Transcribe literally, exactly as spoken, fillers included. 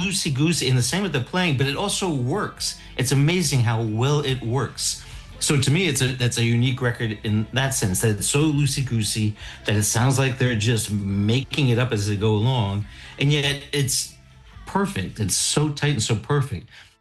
loosey goosey and the same with the playing, but it also works. It's amazing how well it works. So to me, it's a that's a unique record in that sense that it's so loosey goosey that it sounds like they're just making it up as they go along, and yet it's perfect. It's so tight and so perfect.